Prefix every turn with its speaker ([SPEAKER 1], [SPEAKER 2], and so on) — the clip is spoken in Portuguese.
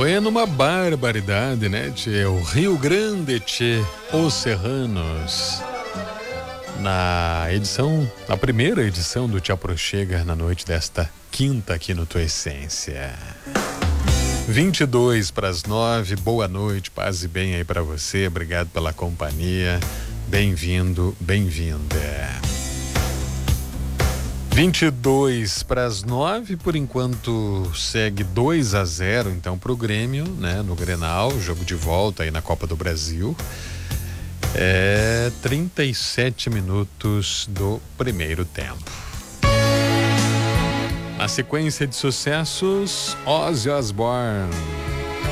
[SPEAKER 1] É numa barbaridade, né, tchê? O Rio Grande, tchê, os Serranos. Na primeira edição do Te Aproxega, na noite desta quinta aqui no Tua Essência. 22 para as 9, boa noite, paz e bem aí para você, obrigado pela companhia, bem-vindo, bem-vinda. 22 para as 9, por enquanto segue 2-0 então pro Grêmio, né, no Grenal, jogo de volta aí na Copa do Brasil. 37 minutos do primeiro tempo. Na sequência de sucessos, Ozzy Osbourne.